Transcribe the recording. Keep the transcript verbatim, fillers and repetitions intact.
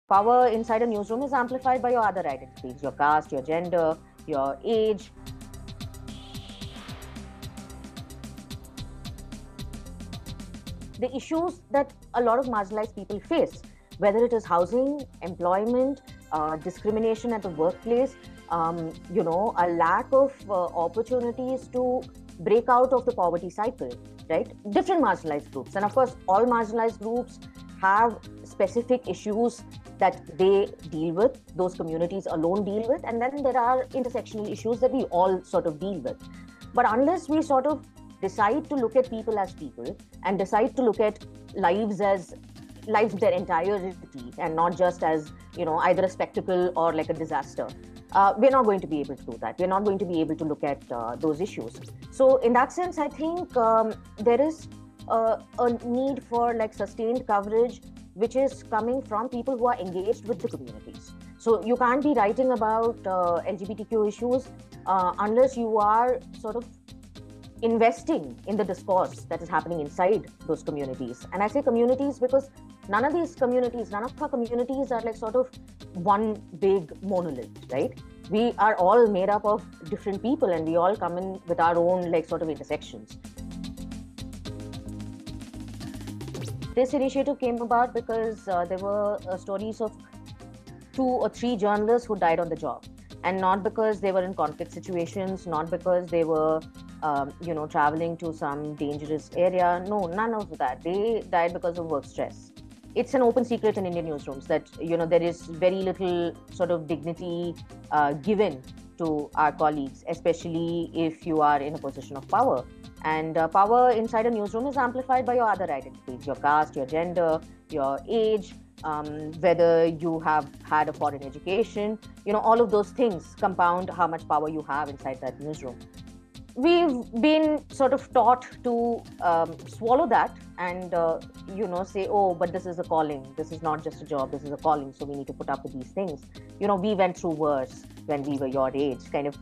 Power inside a newsroom is amplified by your other identities, your caste, your gender, your age. The issues that a lot of marginalized people face, whether it is housing, employment, uh, discrimination at the workplace, um, you know, a lack of uh, opportunities to break out of the poverty cycle, right? Different marginalized groups. And of course, all marginalized groups have specific issues that they deal with, those communities alone deal with. And then there are intersectional issues that we all sort of deal with. But unless we sort of decide to look at people as people and decide to look at lives as lives in their entirety and not just as, you know, either a spectacle or like a disaster, uh, we're not going to be able to do that. We're not going to be able to look at uh, those issues. So in that sense, I think um, there is a, a need for like sustained coverage, which is coming from people who are engaged with the communities. So you can't be writing about uh, L G B T Q issues uh, unless you are sort of investing in the discourse that is happening inside those communities. And I say communities because none of these communities, none of our communities are like sort of one big monolith, right? We are all made up of different people and we all come in with our own like sort of intersections. This initiative came about because uh, there were uh, stories of two or three journalists who died on the job, and not because they were in conflict situations, not because they were um, you know, traveling to some dangerous area. No, none of that. They died because of work stress. It's an open secret in Indian newsrooms that, you know, there is very little sort of dignity uh, given to our colleagues, especially if you are in a position of power. And uh, power inside a newsroom is amplified by your other identities, your caste, your gender, your age, um, whether you have had a foreign education, you know, all of those things compound how much power you have inside that newsroom. We've been sort of taught to um, swallow that and, uh, you know, say, oh, but this is a calling. This is not just a job. This is a calling. So we need to put up with these things. You know, we went through worse when we were your age, kind of